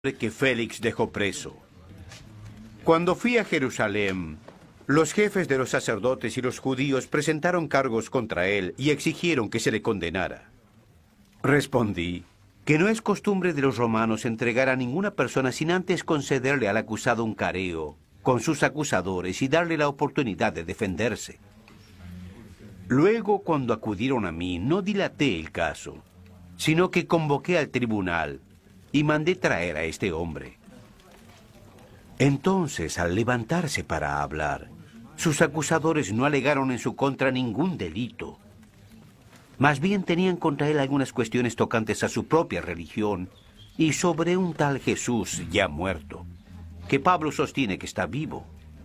que Félix dejó preso. Cuando fui a Jerusalén, los jefes de los sacerdotes y los judíos presentaron cargos contra él y exigieron que se le condenara. Respondí que no es costumbre de los romanos entregar a ninguna persona sin antes concederle al acusado un careo con sus acusadores y darle la oportunidad de defenderse. Luego, cuando acudieron a mí, no dilaté el caso, sino que convoqué al tribunal y mandé traer a este hombre. Entonces, al levantarse para hablar, sus acusadores no alegaron en su contra ningún delito. Más bien tenían contra él algunas cuestiones tocantes a su propia religión y sobre un tal Jesús ya muerto, que Pablo sostiene que está vivo.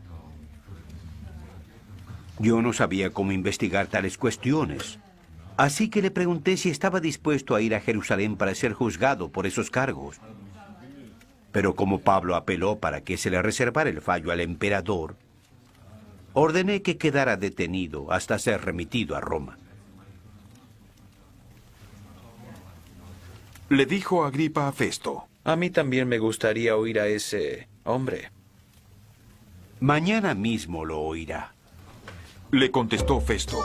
Yo no sabía cómo investigar tales cuestiones, así que le pregunté si estaba dispuesto a ir a Jerusalén para ser juzgado por esos cargos. Pero como Pablo apeló para que se le reservara el fallo al emperador, ordené que quedara detenido hasta ser remitido a Roma. Le dijo Agripa a Festo: A mí también me gustaría oír a ese hombre. Mañana mismo lo oirá. Le contestó Festo: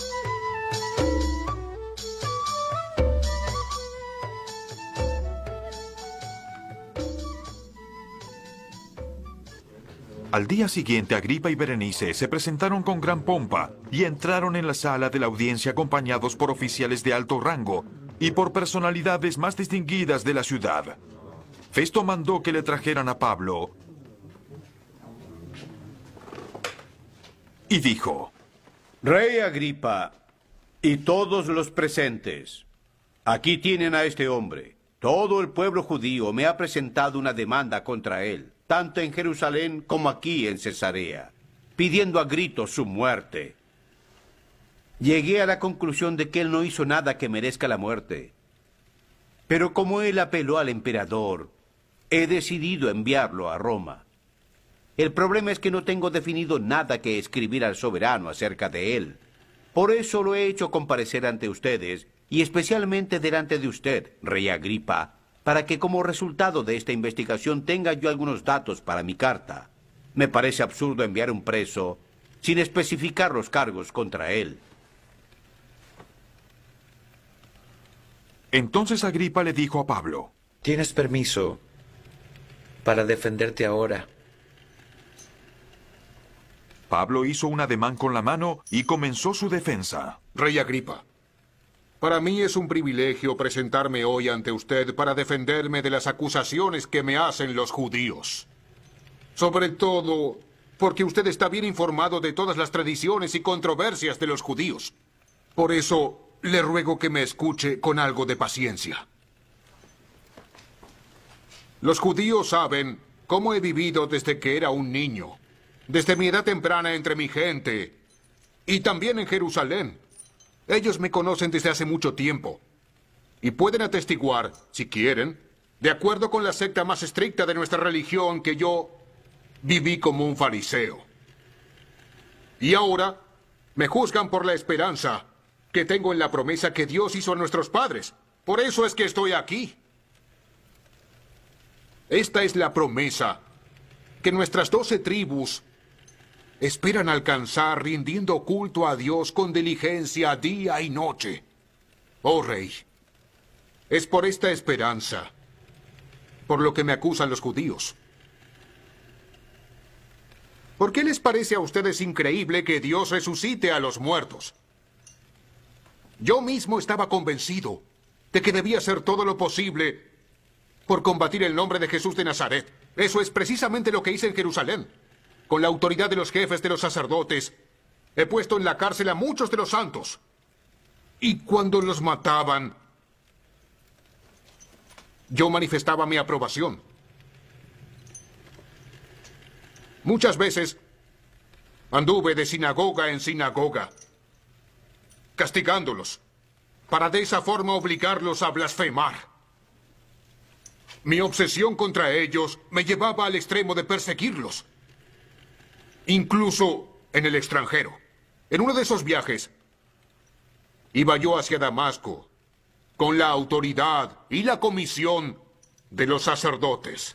Al día siguiente, Agripa y Berenice se presentaron con gran pompa y entraron en la sala de la audiencia acompañados por oficiales de alto rango y por personalidades más distinguidas de la ciudad. Festo mandó que le trajeran a Pablo y dijo: Rey Agripa y todos los presentes, aquí tienen a este hombre. Todo el pueblo judío me ha presentado una demanda contra él, tanto en Jerusalén como aquí en Cesarea, pidiendo a gritos su muerte. Llegué a la conclusión de que él no hizo nada que merezca la muerte. Pero como él apeló al emperador, he decidido enviarlo a Roma. El problema es que no tengo definido nada que escribir al soberano acerca de él. Por eso lo he hecho comparecer ante ustedes, y especialmente delante de usted, rey Agripa, para que como resultado de esta investigación tenga yo algunos datos para mi carta. Me parece absurdo enviar un preso sin especificar los cargos contra él. Entonces Agripa le dijo a Pablo: ¿Tienes permiso para defenderte ahora? Pablo hizo un ademán con la mano y comenzó su defensa. Rey Agripa, para mí es un privilegio presentarme hoy ante usted para defenderme de las acusaciones que me hacen los judíos. Sobre todo porque usted está bien informado de todas las tradiciones y controversias de los judíos. Por eso le ruego que me escuche con algo de paciencia. Los judíos saben cómo he vivido desde que era un niño, desde mi edad temprana entre mi gente y también en Jerusalén. Ellos me conocen desde hace mucho tiempo y pueden atestiguar, si quieren, de acuerdo con la secta más estricta de nuestra religión, que yo viví como un fariseo. Y ahora me juzgan por la esperanza que tengo en la promesa que Dios hizo a nuestros padres. Por eso es que estoy aquí. Esta es la promesa que nuestras 12 tribus esperan alcanzar rindiendo culto a Dios con diligencia día y noche. Oh Rey, es por esta esperanza por lo que me acusan los judíos. ¿Por qué les parece a ustedes increíble que Dios resucite a los muertos? Yo mismo estaba convencido de que debía hacer todo lo posible por combatir el nombre de Jesús de Nazaret. Eso es precisamente lo que hice en Jerusalén. Con la autoridad de los jefes de los sacerdotes, he puesto en la cárcel a muchos de los santos. Y cuando los mataban, yo manifestaba mi aprobación. Muchas veces anduve de sinagoga en sinagoga, castigándolos, para de esa forma obligarlos a blasfemar. Mi obsesión contra ellos me llevaba al extremo de perseguirlos, incluso en el extranjero. En uno de esos viajes, iba yo hacia Damasco, con la autoridad y la comisión de los sacerdotes.